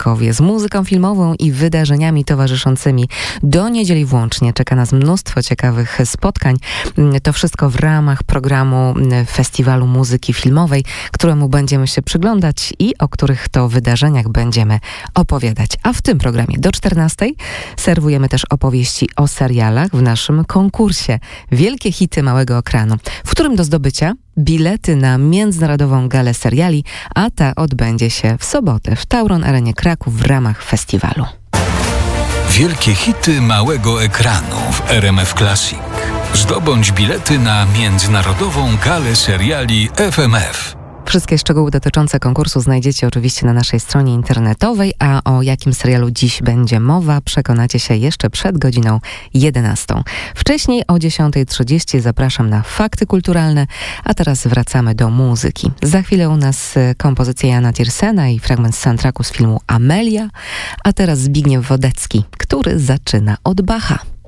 Krakowie z muzyką filmową i wydarzeniami towarzyszącymi. Do niedzieli włącznie czeka nas mnóstwo ciekawych spotkań. To wszystko w ramach programu Festiwalu Muzyki Filmowej, któremu będziemy się przyglądać i o których to wydarzeniach będziemy opowiadać. A w tym programie do 14 serwujemy też opowieści o serialach w naszym konkursie Wielkie hity małego ekranu, w którym do zdobycia bilety na Międzynarodową Galę Seriali, a ta odbędzie się w sobotę w Tauron Arenie Kraków w ramach festiwalu. Wielkie hity małego ekranu w RMF Classic. Zdobądź bilety na Międzynarodową Galę Seriali FMF. Wszystkie szczegóły dotyczące konkursu znajdziecie oczywiście na naszej stronie internetowej, a o jakim serialu dziś będzie mowa przekonacie się jeszcze przed godziną 11. Wcześniej o 10:30 zapraszam na fakty kulturalne, a teraz wracamy do muzyki. Za chwilę u nas kompozycja Jana Tiersena i fragment z soundtracku z filmu Amelia, a teraz Zbigniew Wodecki, który zaczyna od Bacha.